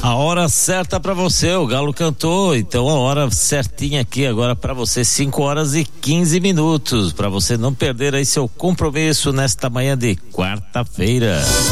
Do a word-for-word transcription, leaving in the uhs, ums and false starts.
A hora certa pra você, o Galo cantou, então a hora certinha aqui agora pra você, cinco horas e quinze minutos, pra você não perder aí seu compromisso nesta manhã de quarta-feira.